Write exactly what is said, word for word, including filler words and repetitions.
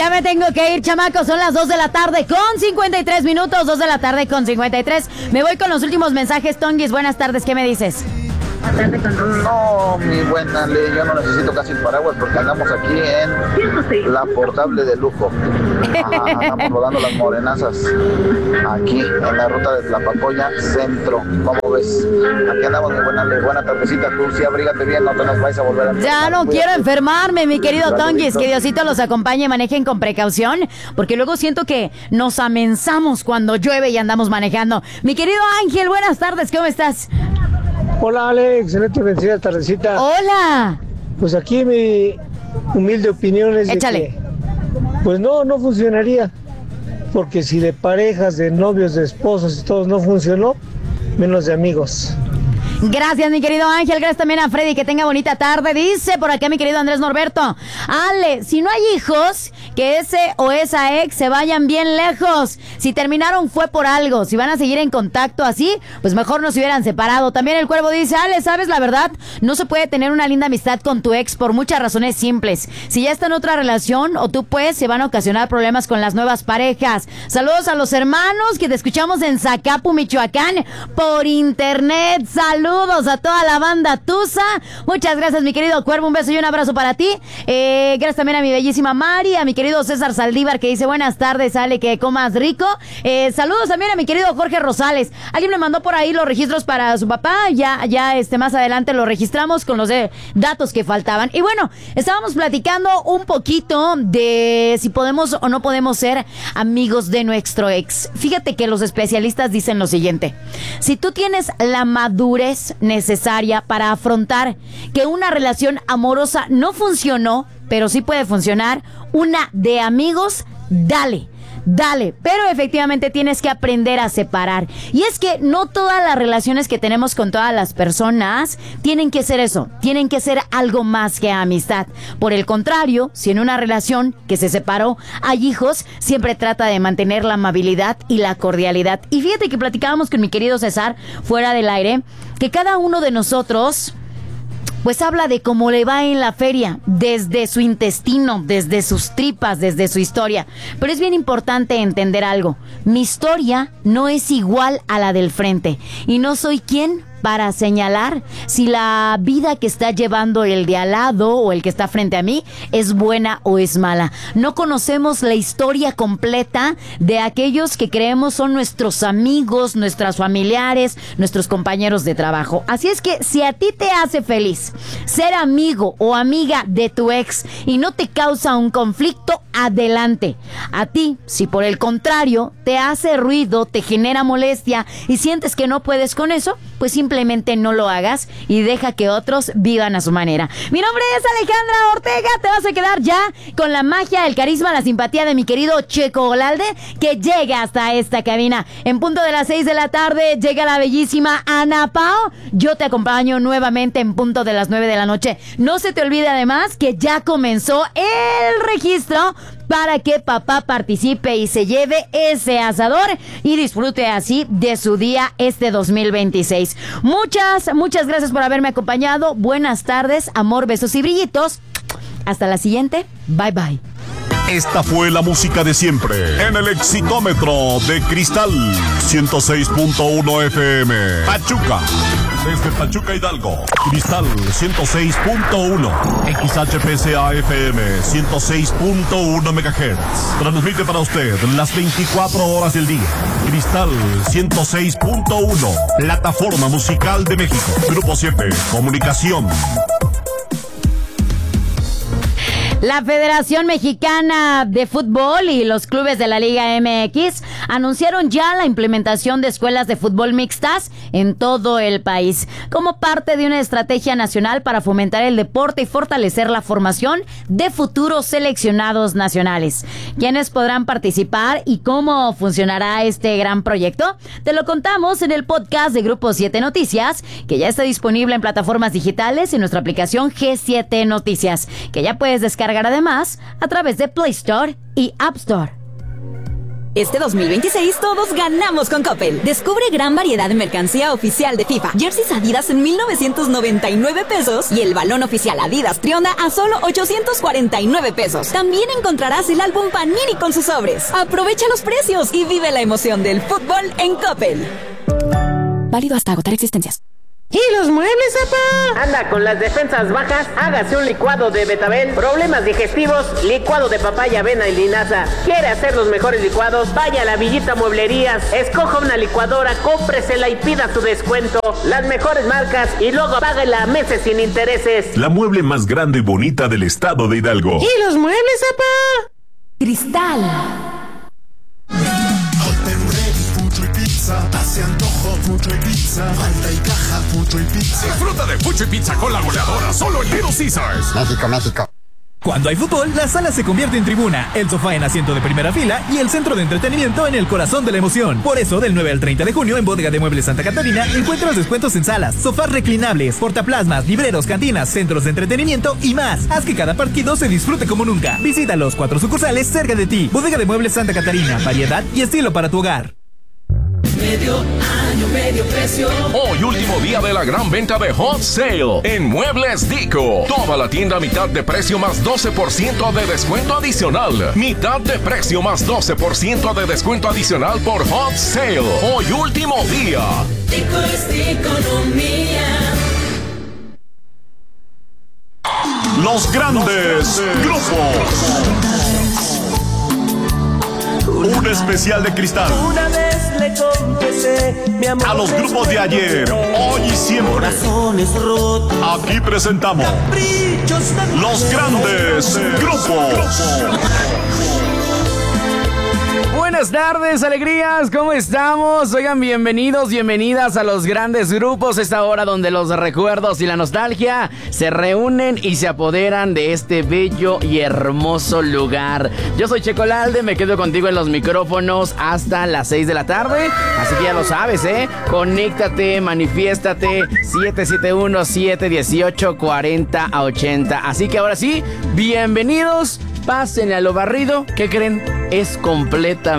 Ya me tengo que ir, chamacos. Son las dos de la tarde con cincuenta y tres minutos. dos de la tarde con cincuenta y tres. Me voy con los últimos mensajes, Tonguis. Buenas tardes, ¿qué me dices? No, mi buena ley, yo no necesito casi el paraguas porque andamos aquí en la portable de lujo. Ah, andamos rodando las morenazas aquí en la ruta de Tlapacoya Centro. ¿Cómo ves? Aquí andamos, mi buena ley. Buena tardecita, tú sí abrígate bien, no te nos vais a volver a enfermar. Ya no Cuídate. quiero enfermarme, mi querido Tonguis. Que Diosito los acompañe y manejen con precaución, porque luego siento que nos amenzamos cuando llueve y andamos manejando. Mi querido Ángel, buenas tardes, ¿cómo estás? Hola Ale, excelente bendecida tardecita. Hola. Pues aquí mi humilde opinión es Échale. de que, pues no, no funcionaría. Porque si de parejas, de novios, de esposos y todos no funcionó, menos de amigos. Gracias, mi querido Ángel. Gracias también a Freddy. Que tenga bonita tarde. Dice por acá mi querido Andrés Norberto: Ale, si no hay hijos, que ese o esa ex se vayan bien lejos. Si terminaron fue por algo. Si van a seguir en contacto así, pues mejor no se hubieran separado. También el Cuervo dice: Ale, ¿sabes la verdad? No se puede tener una linda amistad con tu ex por muchas razones simples. Si ya está en otra relación o tú pues, se van a ocasionar problemas con las nuevas parejas. Saludos a los hermanos que te escuchamos en Zacapu, Michoacán, por internet. Saludos. Saludos a toda la banda Tusa. Muchas gracias, mi querido Cuervo. Un beso y un abrazo para ti. Eh, gracias también a mi bellísima Mari, a mi querido César Saldívar, que dice: buenas tardes, Ale, que comas rico. Eh, saludos también a mi querido Jorge Rosales. Alguien me mandó por ahí los registros para su papá. Ya, ya este, más adelante lo registramos con los eh, datos que faltaban. Y bueno, estábamos platicando un poquito de si podemos o no podemos ser amigos de nuestro ex. Fíjate que los especialistas dicen lo siguiente: si tú tienes la madurez necesaria para afrontar que una relación amorosa no funcionó, pero sí puede funcionar una de amigos, dale. Dale, pero efectivamente tienes que aprender a separar. Y es que no todas las relaciones que tenemos con todas las personas tienen que ser eso, tienen que ser algo más que amistad. Por el contrario, si en una relación que se separó hay hijos, siempre trata de mantener la amabilidad y la cordialidad. Y fíjate que platicábamos con mi querido César fuera del aire, que cada uno de nosotros pues habla de cómo le va en la feria, desde su intestino, desde sus tripas, desde su historia. Pero es bien importante entender algo: mi historia no es igual a la del frente, y no soy quien para señalar si la vida que está llevando el de al lado o el que está frente a mí es buena o es mala. No conocemos la historia completa de aquellos que creemos son nuestros amigos, nuestros familiares, nuestros compañeros de trabajo. Así es que si a ti te hace feliz ser amigo o amiga de tu ex y no te causa un conflicto, adelante. A ti, si por el contrario te hace ruido, te genera molestia y sientes que no puedes con eso, pues simplemente no lo hagas y deja que otros vivan a su manera. Mi nombre es Alejandra Ortega. Te vas a quedar ya con la magia, el carisma, la simpatía de mi querido Checo Olalde, que llega hasta esta cabina. En punto de las seis de la tarde llega la bellísima Ana Pao. Yo te acompaño nuevamente en punto de las nueve de la noche. No se te olvide además que ya comenzó el registro para que papá participe y se lleve ese asador y disfrute así de su día este dos mil veintiséis. Muchas, muchas gracias por haberme acompañado. Buenas tardes, amor, besos y brillitos. Hasta la siguiente. Bye, bye. Esta fue la música de siempre en el Exitómetro de Cristal ciento seis punto uno F M. Pachuca, desde Pachuca Hidalgo. Cristal ciento seis punto uno. X H P C A F M ciento seis punto uno megahertz. Transmite para usted las veinticuatro horas del día. Cristal ciento seis punto uno. Plataforma musical de México. Grupo siete. Comunicación. La Federación Mexicana de Fútbol y los clubes de la Liga M X anunciaron ya la implementación de escuelas de fútbol mixtas en todo el país, como parte de una estrategia nacional para fomentar el deporte y fortalecer la formación de futuros seleccionados nacionales. ¿Quiénes podrán participar y cómo funcionará este gran proyecto? Te lo contamos en el podcast de Grupo siete Noticias, que ya está disponible en plataformas digitales y en nuestra aplicación G siete Noticias, que ya puedes descargar además a través de Play Store y App Store. Este dos mil veintiséis todos ganamos con Coppel. Descubre gran variedad de mercancía oficial de FIFA. Jerseys Adidas en mil novecientos noventa y nueve pesos y el balón oficial Adidas Trionda a solo ochocientos cuarenta y nueve pesos. También encontrarás el álbum Panini con sus sobres. Aprovecha los precios y vive la emoción del fútbol en Coppel. Válido hasta agotar existencias. ¿Y los muebles, papá? Anda con las defensas bajas, hágase un licuado de betabel. Problemas digestivos, licuado de papaya, avena y linaza. ¿Quiere hacer los mejores licuados? Vaya a la Villita Mueblerías, escoja una licuadora, cómpresela y pida su descuento. Las mejores marcas y luego páguela a meses sin intereses. La mueble más grande y bonita del estado de Hidalgo. ¿Y los muebles, papá? Cristal. Hace antojo, Fucho y Pizza. Falta y caja, Fucho y Pizza. Disfruta de Fucho y Pizza con la goleadora solo en Little Caesars. México, México. Cuando hay fútbol, la sala se convierte en tribuna, el sofá en asiento de primera fila y el centro de entretenimiento en el corazón de la emoción. Por eso, del nueve al treinta de junio, en Bodega de Muebles Santa Catarina, encuentras descuentos en salas, sofás reclinables, portaplasmas, libreros, cantinas, centros de entretenimiento y más. Haz que cada partido se disfrute como nunca. Visita los cuatro sucursales cerca de ti. Bodega de Muebles Santa Catarina, variedad y estilo para tu hogar. Medio año, medio precio. Hoy último día de la gran venta de Hot Sale en Muebles Dico. Toda la tienda a mitad de precio más doce por ciento de descuento adicional. Mitad de precio más doce por ciento de descuento adicional por Hot Sale. Hoy último día. Dico es economía. Los grandes grupos. Un especial de Cristal. Una vez le confesé mi amor. A los grupos de ayer, hoy y siempre. Corazones rotos. Aquí presentamos los grandes grupos. Buenas tardes, alegrías, ¿cómo estamos? Oigan, bienvenidos, bienvenidas a los grandes grupos, esta hora donde los recuerdos y la nostalgia se reúnen y se apoderan de este bello y hermoso lugar. Yo soy Checo Lalde, me quedo contigo en los micrófonos hasta las seis de la tarde, así que ya lo sabes, ¿eh? Conéctate, manifiéstate, siete siete uno, siete uno ocho, cuatro cero ochenta. Así que ahora sí, bienvenidos, pasen a lo barrido, ¿qué creen? Es completa